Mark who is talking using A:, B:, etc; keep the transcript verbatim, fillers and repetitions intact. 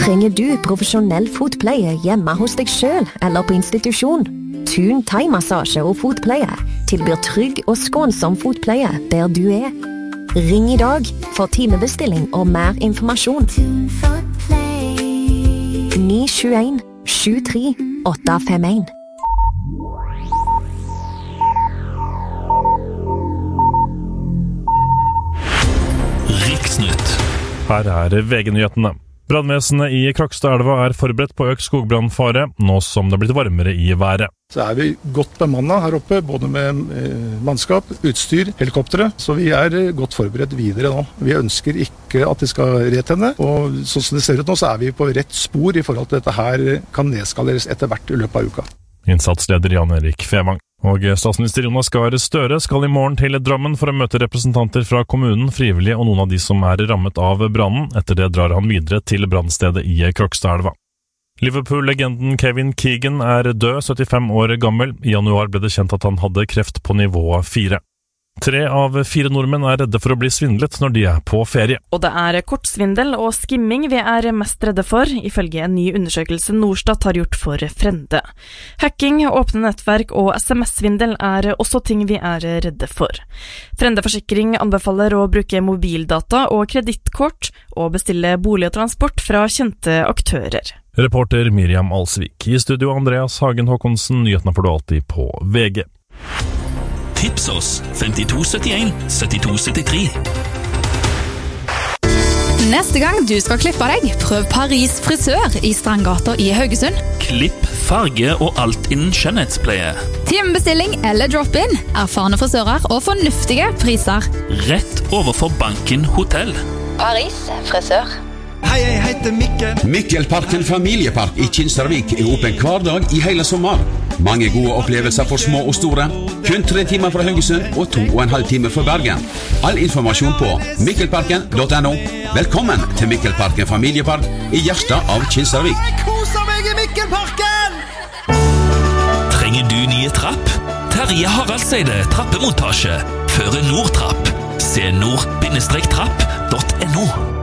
A: Trenger du profesjonell fotpleie hjemme hos deg selv eller på institusjon? Thun thai-massasje og fotpleie tilbyr trygg og skånsom fotpleie der du er. Ring i dag for timebestilling og mer informasjon. ni sju en sju tre åtte fem en.
B: Riksnytt.
C: Her er V G-nyhetene. Brannvesenet i Krokstadelva er forberedt på økt skogbrannfare, nå som det er blitt varmere i været.
D: Så er vi godt bemannet her oppe, både med eh, mannskap, utstyr, helikoptere, så vi er eh, godt forberedt videre nå. Vi ønsker ikke at det skal retenne, og sånn som det ser ut nå, så er vi på rett spor i forhold til dette her kan nedskaleres etter hvert i løpet av uka.
C: Innsatsleder Jan Erik Fevang. Og statsminister Jonas Gahr Støre skal i morgen til Drammen for å møte representanter fra kommunen, frivillige og noen av de som er rammet av brannen. Etter det drar han videre til brannstedet i Krokstadelva. Liverpool-legenden Kevin Keegan er død, syttifem år gammel. I januar ble det kjent at han hadde kreft på nivå fire. Tre av fire nordmenn er redde for å bli svindlet når de er på ferie.
E: Og det er kortsvindel og skimming vi er mest redde for, ifølge en ny undersøkelse Norstat har gjort for Frende. Hacking, åpne nettverk og S M S-svindel er også ting vi er redde for. Frende Forsikring anbefaler å bruke mobildata og kredittkort og bestille bolig og transport fra kjente aktører.
C: Reporter Miriam Alsvik. I studio Andreas Hagen Håkonsen. Nyhetene får du alltid på V G.
B: Tips oss femtito syttien syttito syttitre.
F: Neste gang du skal klippe deg, prøv Paris frisør i Strandgata i Haugesund.
B: Klipp, farge og alt innen skjønnhetspleie.
F: Timebestilling eller drop-in, erfarne frisører og fornuftige priser.
B: Rett overfor Banken Hotell.
F: Paris frisør.
G: Hei, jeg heter Mikkel.
H: Mikkelparken familiepark i Kinsarvik er åpen hver dag i hele sommer. Mange gode opplevelser for små og store. Kun tre timer fra Haugesund og to og en halv time fra Bergen. All informasjon på mikkelparken punktum no. Velkommen til Mikkelparken familiepark i hjertet av Kinsarvik.
G: Jeg koser meg i Mikkelparken!
B: Trenger du nye trapp? Terje Haraldseide trappemontasje. Føre Nordtrapp. Se nord trapp punktum no.